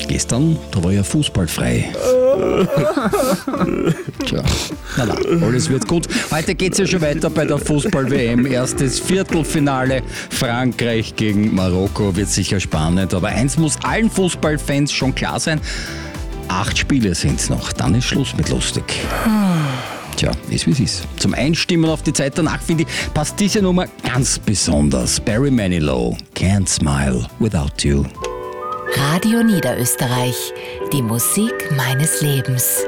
Gestern, da war ja fußballfrei. Tja, na, alles wird gut. Heute geht es ja schon weiter bei der Fußball-WM. Erstes Viertelfinale, Frankreich gegen Marokko, wird sicher spannend. Aber eins muss allen Fußballfans schon klar sein, 8 Spiele sind es noch, dann ist Schluss mit lustig. Tja, ist wie es ist. Zum Einstimmen auf die Zeit danach, finde ich, passt diese Nummer ganz besonders. Barry Manilow, Can't Smile Without You. Radio Niederösterreich, die Musik meines Lebens.